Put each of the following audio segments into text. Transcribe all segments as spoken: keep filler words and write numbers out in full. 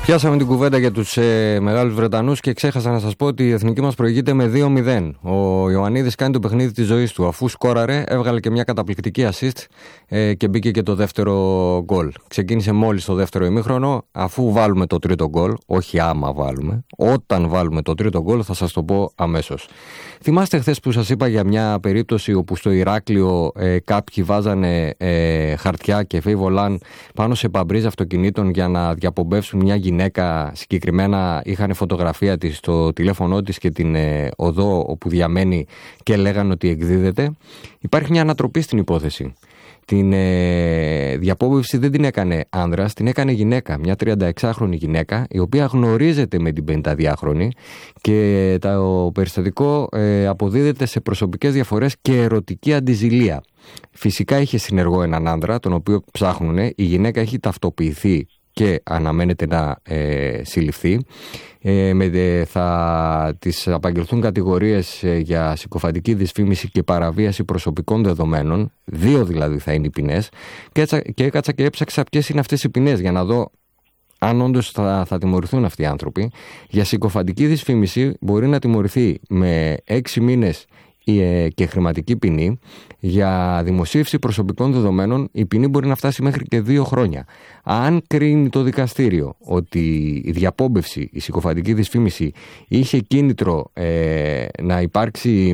Πιάσαμε την κουβέντα για τους ε, μεγάλους Βρετανούς και ξέχασα να σας πω ότι η εθνική μας προηγείται με δύο μηδέν. Ο Ιωαννίδης κάνει το παιχνίδι της ζωής του. Αφού σκόραρε, έβγαλε και μια καταπληκτική assist ε, και μπήκε και το δεύτερο γκολ. Ξεκίνησε μόλις το δεύτερο ημίχρονο. Αφού βάλουμε το τρίτο γκολ, όχι άμα βάλουμε, όταν βάλουμε το τρίτο γκολ θα σας το πω αμέσως. Θυμάστε χθες που σας είπα για μια περίπτωση όπου στο Ηράκλειο ε, κάποιοι βάζανε ε, χαρτιά και φέιβολαν πάνω σε παμπρίζ αυτοκινήτων για να διαπομπεύσουν μια γυναίκα, συγκεκριμένα είχαν φωτογραφία της στο τηλέφωνό της και την ε, οδό όπου διαμένει και λέγανε ότι εκδίδεται. Υπάρχει μια ανατροπή στην υπόθεση. Την ε, διαπόμπευση δεν την έκανε άνδρας, την έκανε γυναίκα, μια τριανταεξάχρονη γυναίκα, η οποία γνωρίζεται με την πενηνταδυάχρονη και το περιστατικό ε, αποδίδεται σε προσωπικές διαφορές και ερωτική αντιζηλία. Φυσικά είχε συνεργό έναν άνδρα, τον οποίο ψάχνουνε, η γυναίκα έχει ταυτοποιηθεί και αναμένεται να ε, συλληφθεί. Ε, με, ε, θα της απαγγελθούν κατηγορίες ε, για συκοφαντική δυσφήμιση και παραβίαση προσωπικών δεδομένων. Δύο δηλαδή θα είναι οι ποινές. Και, έτσι, και έκατσα και έψαξα ποιες είναι αυτές οι ποινές για να δω αν όντως θα, θα τιμωρηθούν αυτοί οι άνθρωποι. Για συκοφαντική δυσφήμιση μπορεί να τιμωρηθεί με έξι μήνες και χρηματική ποινή. Για δημοσίευση προσωπικών δεδομένων η ποινή μπορεί να φτάσει μέχρι και δύο χρόνια. Αν κρίνει το δικαστήριο ότι η διαπόμπευση, η συκοφαντική δυσφήμιση είχε κίνητρο ε, να υπάρξει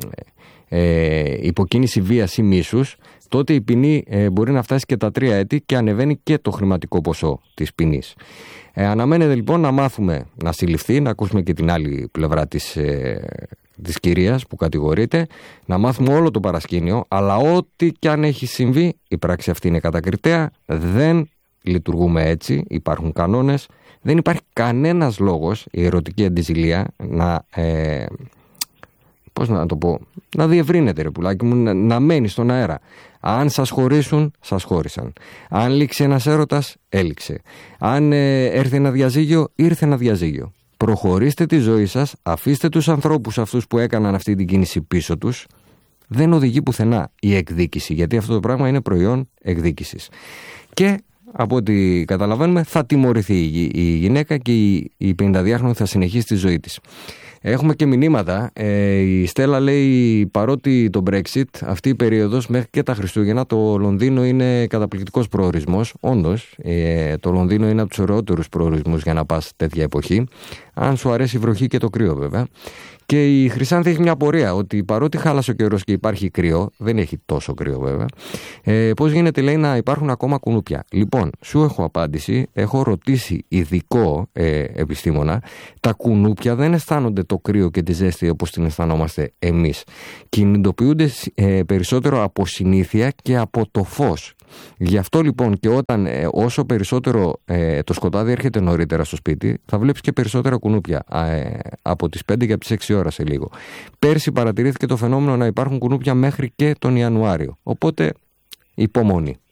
ε, υποκίνηση βίας ή μίσους, τότε η ποινή ε, μπορεί να φτάσει και τα τρία έτη και ανεβαίνει και το χρηματικό ποσό της ποινής. Ε, αναμένεται λοιπόν να μάθουμε να συλληφθεί, να ακούσουμε και την άλλη πλευρά της ε, της κυρίας που κατηγορείται, να μάθουμε όλο το παρασκήνιο, αλλά ό,τι κι αν έχει συμβεί, η πράξη αυτή είναι κατακριτέα, δεν λειτουργούμε έτσι, υπάρχουν κανόνες, δεν υπάρχει κανένας λόγος η ερωτική αντιζηλία να, ε, πώς να το πω, να διευρύνεται ρε πουλάκι μου, να, να μένει στον αέρα. Αν σας χωρίσουν, σας χώρισαν. Αν λήξει ένας έρωτας, έληξε. Αν ε, έρθει ένα διαζύγιο, ήρθε ένα διαζύγιο. Προχωρήστε τη ζωή σας, αφήστε τους ανθρώπους αυτούς που έκαναν αυτή την κίνηση πίσω τους. Δεν οδηγεί πουθενά η εκδίκηση, γιατί αυτό το πράγμα είναι προϊόν εκδίκησης. Και από ό,τι καταλαβαίνουμε θα τιμωρηθεί η γυναίκα και η πενηνταδυάχρονη θα συνεχίσει τη ζωή της. Έχουμε και μηνύματα. Ε, η Στέλλα λέει, παρότι το Brexit, αυτή η περίοδος μέχρι και τα Χριστούγεννα, το Λονδίνο είναι καταπληκτικός προορισμός. Όντως, ε, το Λονδίνο είναι από τους ωραιότερους προορισμούς για να πας τέτοια εποχή. Αν σου αρέσει η βροχή και το κρύο βέβαια. Και η Χρυσάνθη έχει μια απορία ότι παρότι χάλασε ο καιρός και υπάρχει κρύο, δεν έχει τόσο κρύο βέβαια, ε, πώς γίνεται λέει να υπάρχουν ακόμα κουνούπια. Λοιπόν, σου έχω απάντηση, έχω ρωτήσει ειδικό ε, επιστήμονα, τα κουνούπια δεν αισθάνονται το κρύο και τη ζέστη όπως την αισθανόμαστε εμείς. Κινητοποιούνται ε, περισσότερο από συνήθεια και από το φως. Γι' αυτό λοιπόν και όταν ε, όσο περισσότερο ε, το σκοτάδι έρχεται νωρίτερα στο σπίτι, θα βλέπεις και περισσότερα κουνούπια ε, από τις πέντε και από τις έξι ώρα σε λίγο. Πέρσι παρατηρήθηκε το φαινόμενο να υπάρχουν κουνούπια μέχρι και τον Ιανουάριο. Οπότε υπομονή.